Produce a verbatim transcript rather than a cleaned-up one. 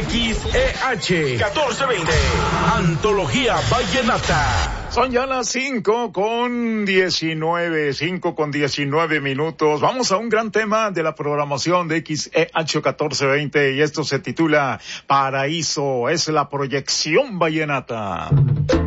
X E H catorce veinte, Antología Vallenata. Son ya las cinco con diecinueve, cinco con diecinueve minutos. Vamos a un gran tema de la programación de X E H catorce veinte y esto se titula Paraíso, es la proyección vallenata.